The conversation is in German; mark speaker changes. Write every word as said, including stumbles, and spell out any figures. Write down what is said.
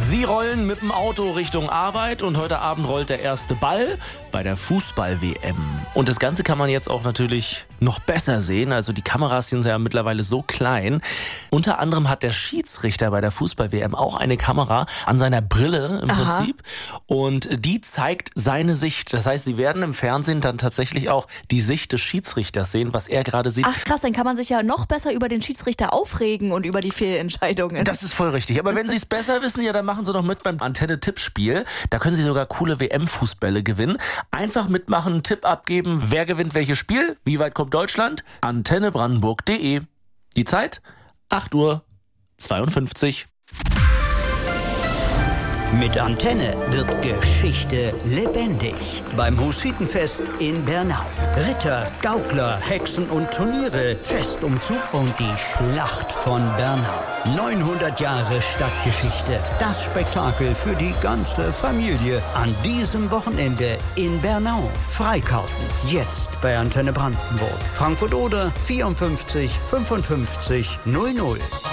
Speaker 1: Sie rollen mit dem Auto Richtung Arbeit und heute Abend rollt der erste Ball bei der Fußball-W M. Und das Ganze kann man jetzt auch natürlich noch besser sehen. Also die Kameras sind ja mittlerweile so klein. Unter anderem hat der Schiedsrichter bei der Fußball-W M auch eine Kamera an seiner Brille im
Speaker 2: Aha.
Speaker 1: Prinzip. Und die zeigt seine Sicht. Das heißt, Sie werden im Fernsehen dann tatsächlich auch die Sicht des Schiedsrichters sehen, was er gerade sieht.
Speaker 2: Ach krass, dann kann man sich ja noch besser über den Schiedsrichter aufregen und über die Fehlentscheidungen.
Speaker 1: Das ist voll richtig. Aber wenn Sie es besser wissen, ja, dann machen Sie doch mit beim Antenne-Tippspiel. Da können Sie sogar coole W M-Fußbälle gewinnen. Einfach mitmachen, einen Tipp abgeben. Wer gewinnt welches Spiel? Wie weit kommt Deutschland? antenne brandenburg punkt de. Die Zeit? acht Uhr zweiundfünfzig.
Speaker 3: Mit Antenne wird Geschichte lebendig. Beim Hussitenfest in Bernau. Ritter, Gaukler, Hexen und Turniere, Festumzug und die Schlacht von Bernau. neunhundert Jahre Stadtgeschichte. Das Spektakel für die ganze Familie. An diesem Wochenende in Bernau. Freikarten jetzt bei Antenne Brandenburg. Frankfurt-Oder vierundfünfzig fünfundfünfzig null null.